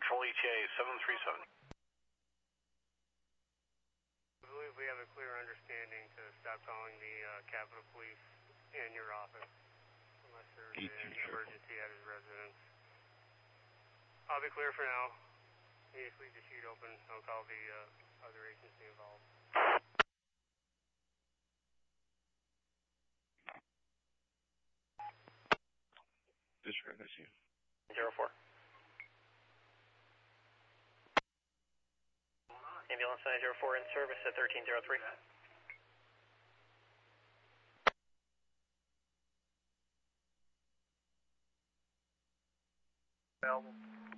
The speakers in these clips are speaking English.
Control ETA 737. I believe we have a clear understanding to stop calling the Capitol Police in your office unless there's an emergency at his residence. I'll be clear for now. You just leave the chute open. I'll call the other agency involved. District, I see. 04. Ambulance 904 in service at 1303. Available.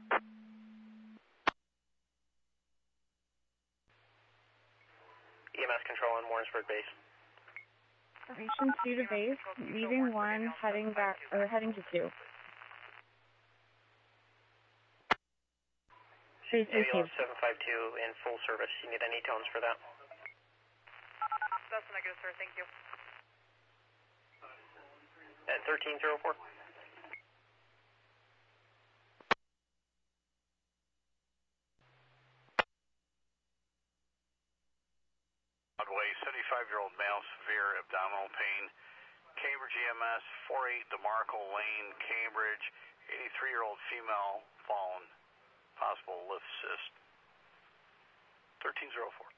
EMS control on Warrensburg base. Formation 2 to base, leaving 1, heading back, or heading to 2. Ambulance 752 in full service. You need any tones for that? That's negative, sir. Thank you. At 1304. Broadway, 75-year-old male, severe abdominal pain. Cambridge EMS, 48 DeMarco Lane, Cambridge. 83-year-old female, fallen. Possible lift assist. 1304.